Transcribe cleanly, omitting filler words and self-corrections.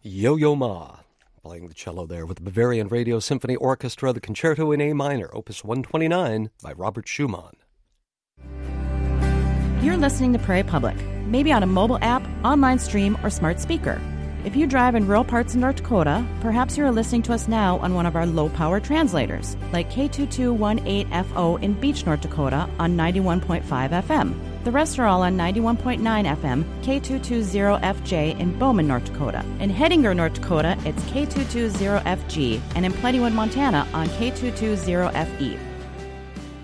Yo-Yo Ma, playing the cello there with the Bavarian Radio Symphony Orchestra, the Concerto in A minor, Opus 129 by Robert Schumann. You're listening to Prairie Public, maybe on a mobile app, online stream, or smart speaker. If you drive in rural parts of North Dakota, perhaps you are listening to us now on one of our low-power translators, like K2218FO in Beach, North Dakota on 91.5 FM. The rest are all on 91.9 FM, K220FJ in Bowman, North Dakota. In Hettinger, North Dakota, it's K220FG, and in Plentywood, Montana on K220FE.